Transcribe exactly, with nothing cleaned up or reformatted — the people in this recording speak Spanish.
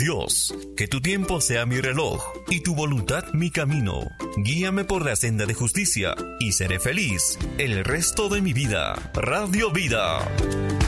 Dios, que tu tiempo sea mi reloj y tu voluntad mi camino. Guíame por la senda de justicia y seré feliz el resto de mi vida. Radio Vida.